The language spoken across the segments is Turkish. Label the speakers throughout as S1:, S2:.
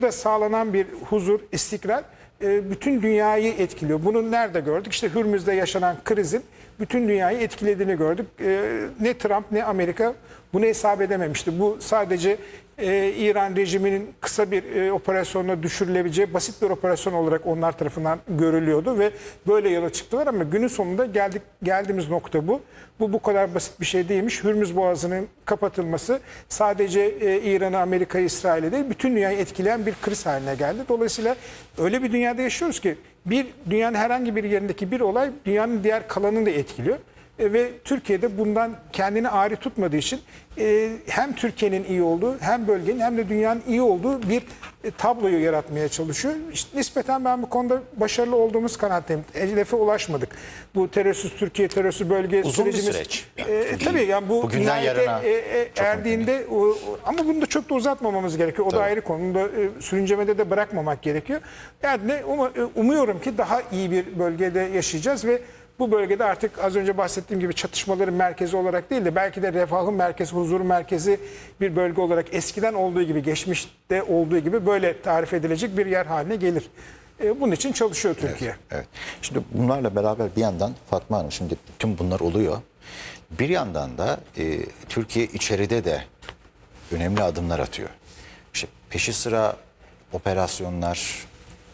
S1: da sağlanan bir huzur, istikrar bütün dünyayı etkiliyor. Bunu nerede gördük? İşte Hürmüz'de yaşanan krizin bütün dünyayı etkilediğini gördük. Ne Trump ne Amerika bunu hesap edememişti. Bu sadece İran rejiminin kısa bir operasyonla düşürülebileceği basit bir operasyon olarak onlar tarafından görülüyordu ve böyle yola çıktılar ama günün sonunda geldiğimiz nokta bu. Bu kadar basit bir şey değilmiş. Hürmüz Boğazı'nın kapatılması sadece İran'ı, Amerika'yı, İsrail'i değil bütün dünyayı etkileyen bir kriz haline geldi. Dolayısıyla öyle bir dünyada yaşıyoruz ki dünyanın herhangi bir yerindeki bir olay dünyanın diğer kalanını da etkiliyor. Ve Türkiye'de bundan kendini ayrı tutmadığı için hem Türkiye'nin iyi olduğu hem bölgenin hem de dünyanın iyi olduğu bir tabloyu yaratmaya çalışıyor. İşte nispeten ben bu konuda başarılı olduğumuz kanaatindeyim. Hedefe ulaşmadık. Bu terörsüz Türkiye, terörsüz bölge
S2: uzun
S1: sürecimiz.
S2: Bir süreç.
S1: Tabii yani bu
S2: bugünden yarına
S1: erdiğinde ama bunu da çok da uzatmamamız gerekiyor. O da ayrı konu. Bunu da sürüncemede de bırakmamak gerekiyor. Yani umuyorum ki daha iyi bir bölgede yaşayacağız ve bu bölgede artık az önce bahsettiğim gibi çatışmaların merkezi olarak değil de belki de refahın merkezi, huzurun merkezi bir bölge olarak eskiden olduğu gibi, geçmişte olduğu gibi böyle tarif edilecek bir yer haline gelir. Bunun için çalışıyor Türkiye.
S3: Evet, evet. Şimdi bunlarla beraber bir yandan Fatma Hanım, şimdi tüm bunlar oluyor. Bir yandan da Türkiye içeride de önemli adımlar atıyor. İşte peşi sıra operasyonlar,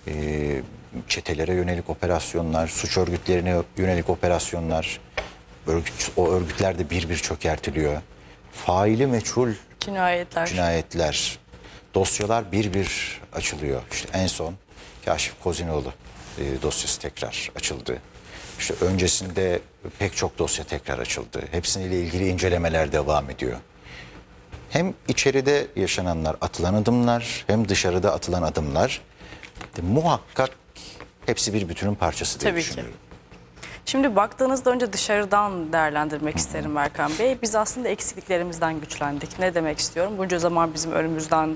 S3: çetelere yönelik operasyonlar, suç örgütlerine yönelik operasyonlar, o örgütler de bir çökertiliyor. Faili meçhul cinayetler, dosyalar bir açılıyor. İşte en son Kaşif Kozinoğlu dosyası tekrar açıldı. İşte öncesinde pek çok dosya tekrar açıldı. Hepsiyle ilgili incelemeler devam ediyor. Hem içeride yaşananlar, atılan adımlar, hem dışarıda atılan adımlar muhakkak hepsi bir bütünün parçası diye düşünüyorum.
S4: Şimdi baktığınızda önce dışarıdan değerlendirmek isterim Erkan Bey. Biz aslında eksikliklerimizden güçlendik. Ne demek istiyorum? Bunca zaman bizim önümüzden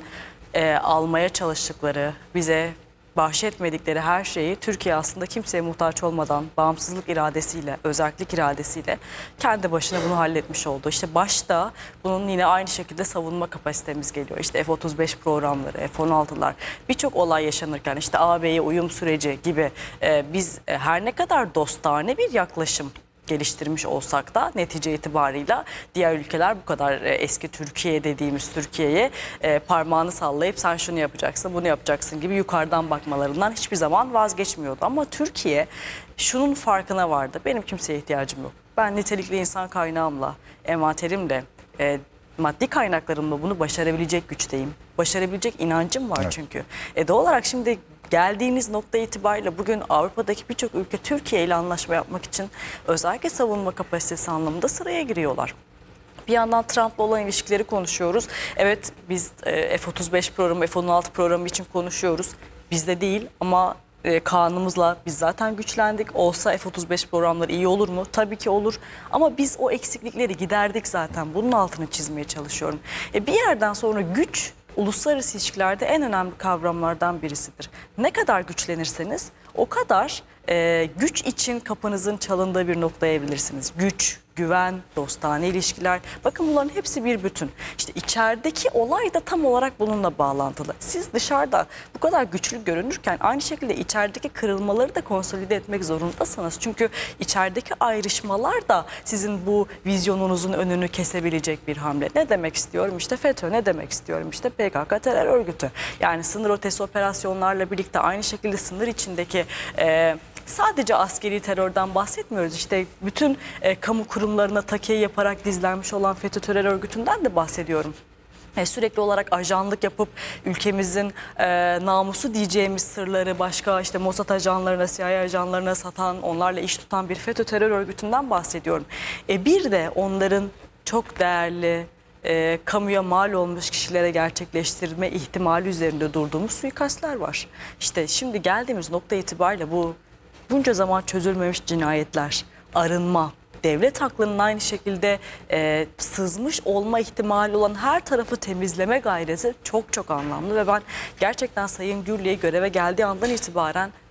S4: almaya çalıştıkları, bize bahşetmedikleri her şeyi Türkiye aslında kimseye muhtaç olmadan bağımsızlık iradesiyle, özellik iradesiyle kendi başına bunu halletmiş oldu. İşte başta bunun yine aynı şekilde savunma kapasitemiz geliyor. İşte F-35 programları, F-16'lar birçok olay yaşanırken işte AB'ye uyum süreci gibi biz her ne kadar dostane bir yaklaşım geliştirmiş olsak da netice itibarıyla diğer ülkeler bu kadar eski Türkiye dediğimiz Türkiye'ye parmağını sallayıp sen şunu yapacaksın, bunu yapacaksın gibi yukarıdan bakmalarından hiçbir zaman vazgeçmiyordu. Ama Türkiye şunun farkına vardı. Benim kimseye ihtiyacım yok. Ben nitelikli insan kaynağımla, envanterimle, maddi kaynaklarımla bunu başarabilecek güçteyim. Başarabilecek inancım var çünkü. Doğal olarak şimdi geldiğiniz nokta itibariyle bugün Avrupa'daki birçok ülke Türkiye ile anlaşma yapmak için özellikle savunma kapasitesi anlamında sıraya giriyorlar. Bir yandan Trump'la olan ilişkileri konuşuyoruz. Evet biz F-35 programı, F-16 programı için konuşuyoruz. Bizde değil ama kanunumuzla biz zaten güçlendik. Olsa F-35 programları iyi olur mu? Tabii ki olur. Ama biz o eksiklikleri giderdik zaten. Bunun altını çizmeye çalışıyorum. Bir yerden sonra güç uluslararası ilişkilerde en önemli kavramlardan birisidir. Ne kadar güçlenirseniz o kadar güç için kapınızın çalındığı bir noktaya evilirsiniz. Güç, güven, dostane ilişkiler. Bakın bunların hepsi bir bütün. İşte içerideki olay da tam olarak bununla bağlantılı. Siz dışarıda bu kadar güçlü görünürken aynı şekilde içerideki kırılmaları da konsolide etmek zorundasınız. Çünkü içerideki ayrışmalar da sizin bu vizyonunuzun önünü kesebilecek bir hamle. Ne demek istiyorum? İşte FETÖ, ne demek istiyorum? İşte PKK terör örgütü. Yani sınır ötesi operasyonlarla birlikte aynı şekilde sınır içindeki sadece askeri terörden bahsetmiyoruz. İşte bütün kamu kurumlarına takiye yaparak dizlenmiş olan FETÖ terör örgütünden de bahsediyorum. Sürekli olarak ajanlık yapıp ülkemizin namusu diyeceğimiz sırları başka işte Mossad ajanlarına, CIA ajanlarına satan, onlarla iş tutan bir FETÖ terör örgütünden bahsediyorum. Bir de onların çok değerli, kamuya mal olmuş kişilere gerçekleştirme ihtimali üzerinde durduğumuz suikastler var. İşte şimdi geldiğimiz nokta itibariyle bunca zaman çözülmemiş cinayetler, arınma, devlet aklının aynı şekilde sızmış olma ihtimali olan her tarafı temizleme gayreti çok çok anlamlı ve ben gerçekten Sayın Gürley'i göreve geldiği andan itibaren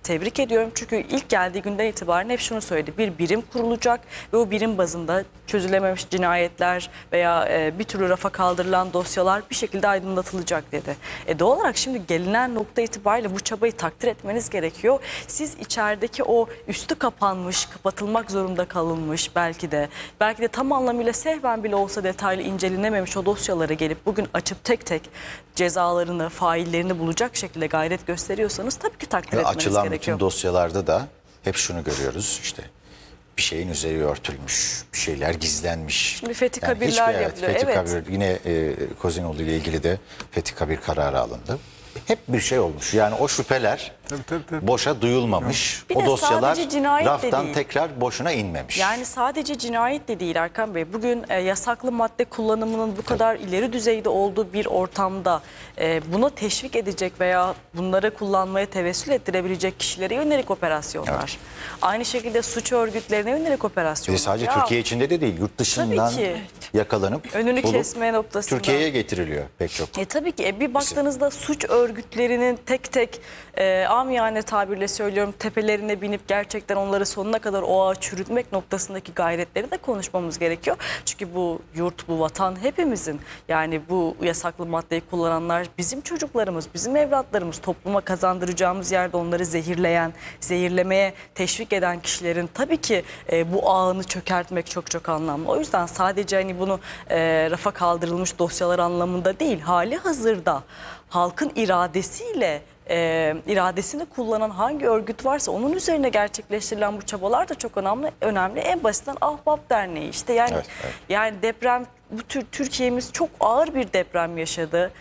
S4: tebrik ediyorum. Çünkü ilk geldiği günden itibaren hep şunu söyledi. Bir birim kurulacak ve o birim bazında çözülememiş cinayetler veya bir türlü rafa kaldırılan dosyalar bir şekilde aydınlatılacak dedi. Doğal olarak şimdi gelinen nokta itibariyle bu çabayı takdir etmeniz gerekiyor. Siz içerideki o üstü kapanmış, kapatılmak zorunda kalınmış belki de tam anlamıyla sehven bile olsa detaylı incelenememiş o dosyaları gelip bugün açıp tek tek cezalarını, faillerini bulacak şekilde gayret gösteriyorsanız tabii ki takdir etmeniz
S3: Açılan
S4: gerekiyor.
S3: bütün dosyalarda da hep şunu görüyoruz işte. Bir şeyin üzeri örtülmüş, bir şeyler gizlenmiş.
S4: Şimdi Fethi
S3: Yani
S4: Kabirler
S3: hiçbir-
S4: yapılıyor.
S3: Fethi
S4: Evet.
S3: Kabir, yine Kozinoğlu ile ilgili de Fethi Kabir kararı alındı. Hep bir şey olmuş. Yani o şüpheler
S1: Tabii.
S3: boşa duyulmamış.
S4: Bir
S3: O
S4: de
S3: dosyalar
S4: sadece cinayet de
S3: raftan
S4: değil.
S3: tekrar boşuna inmemiş.
S4: Yani sadece cinayet de değil Erkan Bey. Bugün yasaklı madde kullanımının bu kadar ileri düzeyde olduğu bir ortamda buna teşvik edecek veya bunları kullanmaya tevessül ettirebilecek kişilere yönelik operasyonlar. Aynı şekilde suç örgütlerine yönelik operasyonlar.
S3: Sadece
S4: Ya,
S3: Türkiye içinde de değil, yurt dışından
S4: Tabii ki.
S3: yakalanıp
S4: Önünü
S3: bulup
S4: kesme noktasında.
S3: Türkiye'ye getiriliyor pek çok.
S4: Tabii ki bir baktığınızda suç örgütlerinin tek tek amiyane tabirle söylüyorum tepelerine binip gerçekten onları sonuna kadar o ağı çürütmek noktasındaki gayretleri de konuşmamız gerekiyor. Çünkü bu yurt, bu vatan hepimizin, yani bu yasaklı maddeyi kullananlar bizim çocuklarımız, bizim evlatlarımız, topluma kazandıracağımız yerde onları zehirlemeye teşvik eden kişilerin tabii ki bu ağını çökertmek çok çok anlamlı. O yüzden sadece hani bunu rafa kaldırılmış dosyalar anlamında değil, hali hazırda halkın iradesiyle iradesini kullanan hangi örgüt varsa onun üzerine gerçekleştirilen bu çabalar da çok önemli. En basitinden Ahbap Derneği işte yani
S3: Evet.
S4: yani deprem, bu tür Türkiye'miz çok ağır bir deprem yaşadı.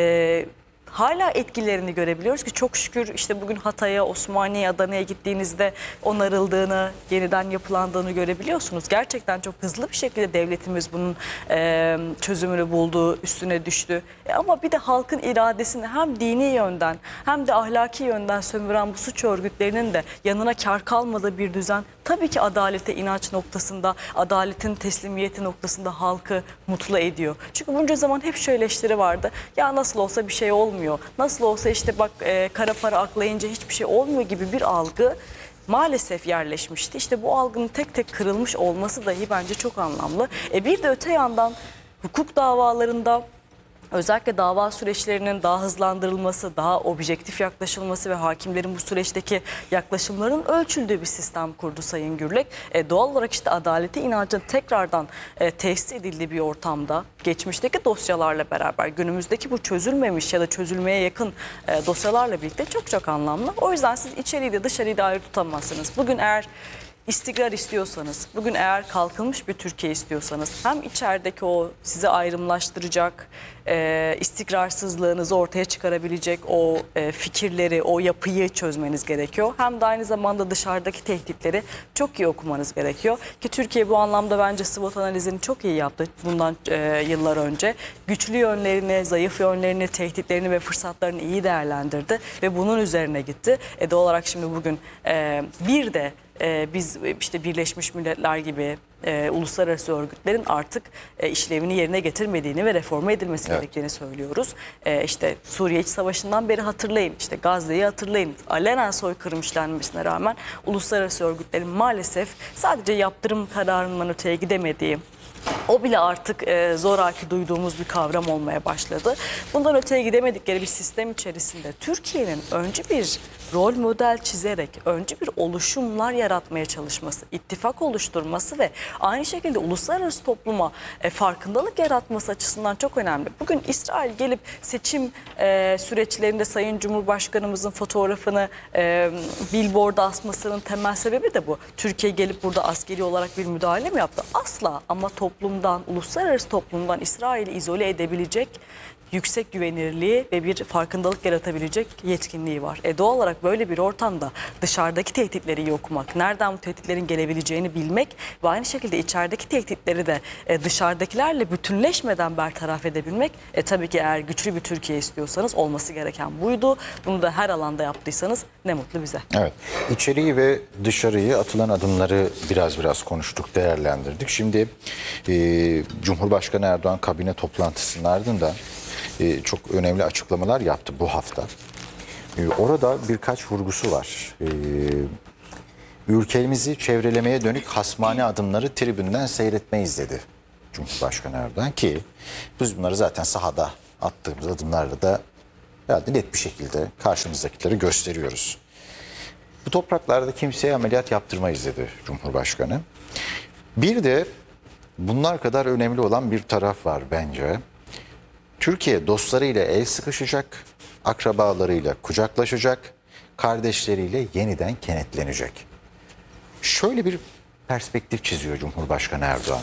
S4: Hala etkilerini görebiliyoruz ki çok şükür işte bugün Hatay'a, Osmaniye, Adana'ya gittiğinizde onarıldığını, yeniden yapılandığını görebiliyorsunuz. Gerçekten çok hızlı bir şekilde devletimiz bunun çözümünü buldu, üstüne düştü. Ama bir de halkın iradesini hem dini yönden hem de ahlaki yönden sömüren bu suç örgütlerinin de yanına kar kalmadığı bir düzen tabii ki adalete inanç noktasında, adaletin teslimiyeti noktasında halkı mutlu ediyor. Çünkü bunca zaman hep şu eleştiri vardı. Ya nasıl olsa bir şey olmuyor. Nasıl olsa işte bak kara para aklayınca hiçbir şey olmuyor gibi bir algı maalesef yerleşmişti. İşte bu algının tek tek kırılmış olması dahi bence çok anlamlı. Bir de öte yandan hukuk davalarında özellikle dava süreçlerinin daha hızlandırılması, daha objektif yaklaşılması ve hakimlerin bu süreçteki yaklaşımlarının ölçüldüğü bir sistem kurdu Sayın Gürlek. Doğal olarak işte adalete inancın tekrardan tesis edildiği bir ortamda geçmişteki dosyalarla beraber günümüzdeki bu çözülmemiş ya da çözülmeye yakın dosyalarla birlikte çok çok anlamlı. O yüzden siz içeriği de dışarıyı da ayrı tutamazsınız. Bugün eğer İstikrar istiyorsanız, bugün eğer kalkınmış bir Türkiye istiyorsanız hem içerideki o sizi ayrımlaştıracak, istikrarsızlığınızı ortaya çıkarabilecek o fikirleri, o yapıyı çözmeniz gerekiyor. Hem de aynı zamanda dışarıdaki tehditleri çok iyi okumanız gerekiyor. Ki Türkiye bu anlamda bence SWOT analizini çok iyi yaptı bundan yıllar önce. Güçlü yönlerini, zayıf yönlerini, tehditlerini ve fırsatlarını iyi değerlendirdi ve bunun üzerine gitti. Doğal olarak şimdi bugün bir de biz işte Birleşmiş Milletler gibi uluslararası örgütlerin artık işlevini yerine getirmediğini ve reforme edilmesi gerektiğini söylüyoruz. İşte Suriye İç Savaşı'ndan beri hatırlayın, işte Gazze'yi hatırlayın. Alenen soykırım işlenmesine rağmen uluslararası örgütlerin maalesef sadece yaptırım kararından öteye gidemediği, o bile artık zoraki duyduğumuz bir kavram olmaya başladı. Bundan öteye gidemedikleri bir sistem içerisinde Türkiye'nin önce bir rol model çizerek, önce bir oluşumlar yaratmaya çalışması, ittifak oluşturması ve aynı şekilde uluslararası topluma farkındalık yaratması açısından çok önemli. Bugün İsrail gelip seçim süreçlerinde Sayın Cumhurbaşkanımızın fotoğrafını billboard'a asmasının temel sebebi de bu. Türkiye gelip burada askeri olarak bir müdahale mi yaptı? Asla, ama toplumdan, uluslararası toplumdan İsrail'i izole edebilecek yüksek güvenirliği ve bir farkındalık yaratabilecek yetkinliği var. Doğal olarak böyle bir ortamda dışarıdaki tehditleri iyi okumak, nereden bu tehditlerin gelebileceğini bilmek ve aynı şekilde içerideki tehditleri de dışarıdakilerle bütünleşmeden bertaraf edebilmek, tabii ki eğer güçlü bir Türkiye istiyorsanız olması gereken buydu. Bunu da her alanda yaptıysanız ne mutlu bize.
S3: Evet. İçeriği ve dışarıyı atılan adımları biraz konuştuk, değerlendirdik. Şimdi Cumhurbaşkanı Erdoğan kabine toplantısının ardından çok önemli açıklamalar yaptı bu hafta. Orada birkaç vurgusu var. Ülkemizi çevrelemeye dönük hasmane adımları tribünden seyretmeyiz dedi Cumhurbaşkanı Erdoğan, ki biz bunları zaten sahada attığımız adımlarla da herhalde net bir şekilde karşımızdakileri gösteriyoruz. Bu topraklarda kimseye ameliyat yaptırmayız dedi Cumhurbaşkanı. Bir de bunlar kadar önemli olan bir taraf var bence. Türkiye dostlarıyla el sıkışacak, akrabalarıyla kucaklaşacak, kardeşleriyle yeniden kenetlenecek. Şöyle bir perspektif çiziyor Cumhurbaşkanı Erdoğan.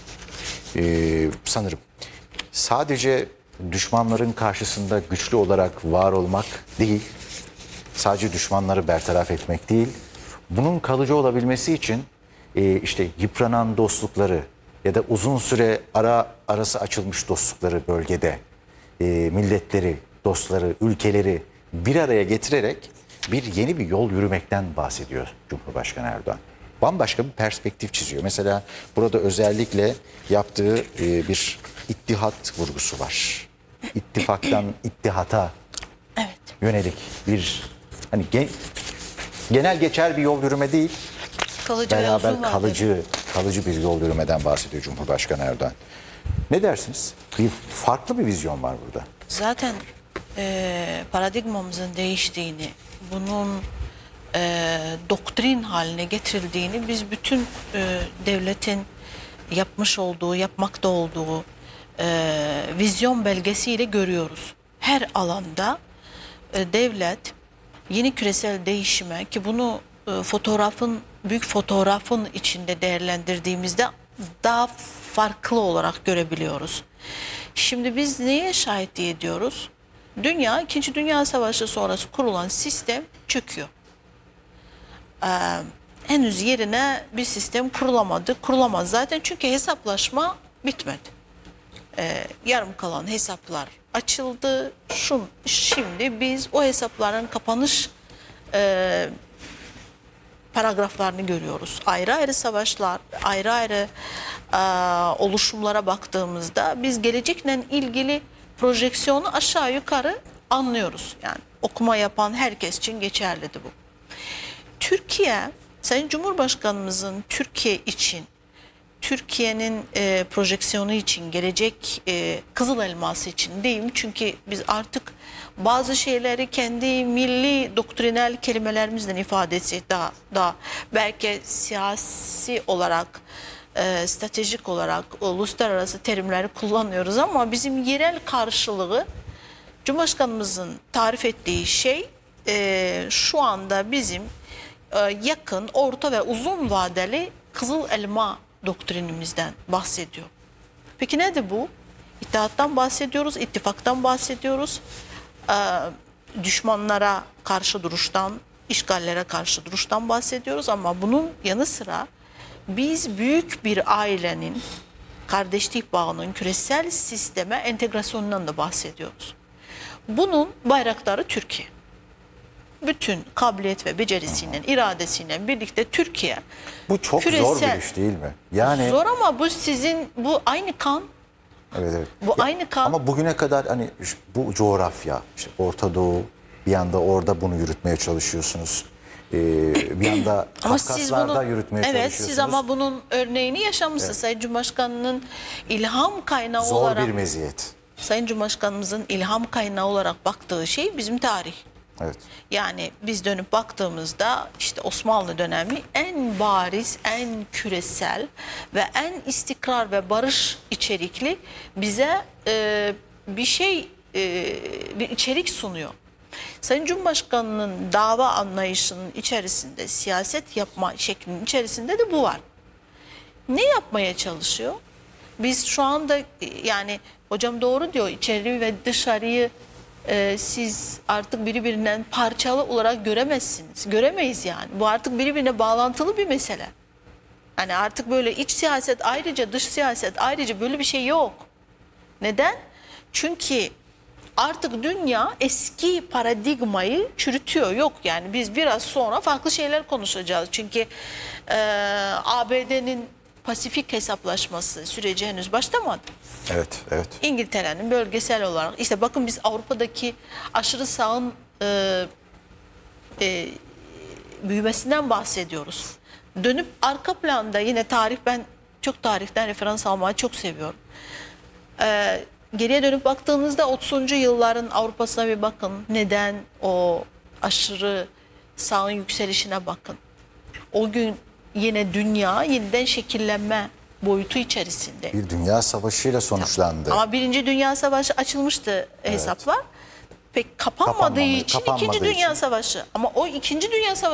S3: Sanırım sadece düşmanların karşısında güçlü olarak var olmak değil, sadece düşmanları bertaraf etmek değil, bunun kalıcı olabilmesi için işte yıpranan dostlukları ya da uzun süre arası açılmış dostlukları bölgede, milletleri, dostları, ülkeleri bir araya getirerek yeni bir yol yürümekten bahsediyor Cumhurbaşkanı Erdoğan. Bambaşka bir perspektif çiziyor. Mesela burada özellikle yaptığı bir ittihat vurgusu var. İttifaktan ittihata yönelik bir hani genel geçer bir yol yürüme değil,
S2: Kalıcı ve
S3: beraber
S2: uzun vadeli.
S3: kalıcı bir yol yürümeden bahsediyor Cumhurbaşkanı Erdoğan. Ne dersiniz? Farklı bir vizyon var burada.
S2: Zaten paradigmamızın değiştiğini, bunun doktrin haline getirildiğini biz bütün devletin yapmış olduğu, yapmakta olduğu vizyon belgesiyle görüyoruz. Her alanda devlet yeni küresel değişime, ki bunu büyük fotoğrafın içinde değerlendirdiğimizde daha farklı olarak görebiliyoruz. Şimdi biz neye şahitliği ediyoruz? Dünya, 2. Dünya Savaşı sonrası kurulan sistem çöküyor. Henüz yerine bir sistem kurulamadı. Kurulamaz zaten, çünkü hesaplaşma bitmedi. Yarım kalan hesaplar açıldı. Şimdi biz o hesapların kapanış paragraflarını görüyoruz. Ayrı ayrı savaşlar, ayrı ayrı oluşumlara baktığımızda biz gelecekle ilgili projeksiyonu aşağı yukarı anlıyoruz. Yani okuma yapan herkes için geçerlidir bu. Türkiye, Sayın Cumhurbaşkanımızın Türkiye için, Türkiye'nin projeksiyonu için, gelecek Kızıl Elması için diyeyim. Çünkü biz artık bazı şeyleri kendi milli doktrinal kelimelerimizle ifade etsek daha belki siyasi olarak, stratejik olarak uluslararası terimleri kullanıyoruz, ama bizim yerel karşılığı Cumhurbaşkanımızın tarif ettiği şey şu anda bizim yakın, orta ve uzun vadeli Kızıl Elma doktrinimizden bahsediyor. Peki nedir bu? İttihattan bahsediyoruz, ittifaktan bahsediyoruz, düşmanlara karşı duruştan, işgallere karşı duruştan bahsediyoruz, ama bunun yanı sıra biz büyük bir ailenin, kardeşlik bağının küresel sisteme entegrasyonundan da bahsediyoruz. Bunun bayraktarı Türkiye. Bütün kabiliyet ve becerisiyle, iradesiyle birlikte Türkiye.
S3: Bu çok zor bir iş değil mi? Yani
S2: Zor, ama bu aynı kan.
S3: evet.
S2: Bu aynı kan.
S3: Ama bugüne kadar hani bu coğrafya, işte Orta Doğu, bir yanda orada bunu yürütmeye çalışıyorsunuz. Bir yanda Kafkaslar'da yürütmeye çalışıyorsunuz.
S2: Evet, siz ama bunun örneğini yaşamışsınız. Evet. Sayın Cumhurbaşkanı'nın ilham kaynağı
S3: zor
S2: olarak.
S3: Zor bir meziyet.
S2: Sayın Cumhurbaşkanımızın ilham kaynağı olarak baktığı şey bizim tarih.
S3: Evet.
S2: Yani biz dönüp baktığımızda işte Osmanlı dönemi en bariz, en küresel ve en istikrar ve barış içerikli bize bir içerik sunuyor. Sayın Cumhurbaşkanı'nın dava anlayışının içerisinde, siyaset yapma şeklinin içerisinde de bu var. Ne yapmaya çalışıyor? Biz şu anda, yani hocam doğru diyor, içeri ve dışarıyı siz artık birbirinden parçalı olarak göremezsiniz. Göremeyiz yani. Bu artık birbirine bağlantılı bir mesele. Hani artık böyle iç siyaset ayrıca, dış siyaset ayrıca, böyle bir şey yok. Neden? Çünkü artık dünya eski paradigmayı çürütüyor. Yok yani, biz biraz sonra farklı şeyler konuşacağız. Çünkü ABD'nin Pasifik hesaplaşması süreci henüz başlamadı.
S3: Evet, evet.
S2: İngiltere'nin bölgesel olarak, işte bakın biz Avrupa'daki aşırı sağın büyümesinden bahsediyoruz. Dönüp arka planda yine tarih, ben çok tarihten referans almayı çok seviyorum. Geriye dönüp baktığınızda 30. yılların Avrupa'sına bir bakın. Neden o aşırı sağın yükselişine bakın. O gün yine dünya yeniden şekillenme boyutu içerisinde.
S3: Bir dünya savaşıyla sonuçlandı.
S2: Ama Birinci Dünya Savaşı açılmıştı hesaplar. Pek kapanmadığı için
S3: Kapanmadığı
S2: İkinci Dünya
S3: için.
S2: Savaşı. Ama o İkinci Dünya Savaşı